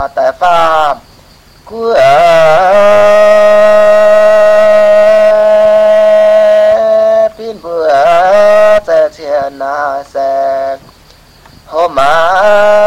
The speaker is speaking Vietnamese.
tại pháp của pin vừa sẽ thiên na sẽ hôm mà